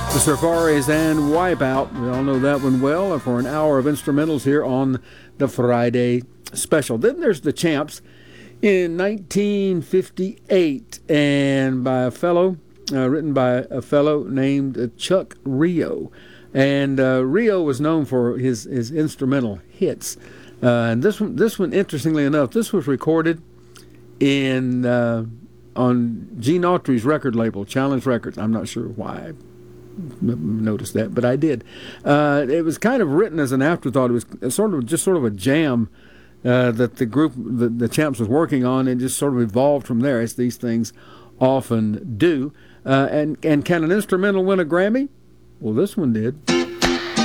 The Surfaris and Wipeout. We all know that one well for an hour of instrumentals here on the Friday special. Then there's The Champs in 1958 and by a fellow, written by a fellow named Chuck Rio. And Rio was known for his instrumental hits. And this one, interestingly enough, this was recorded in on Gene Autry's record label, Challenge Records. I'm not sure why I noticed that, but I did. It was kind of written as an afterthought. It was sort of a jam that the group, the Champs, was working on, and just sort of evolved from there, as these things often do. And can an instrumental win a Grammy? Well, this one did.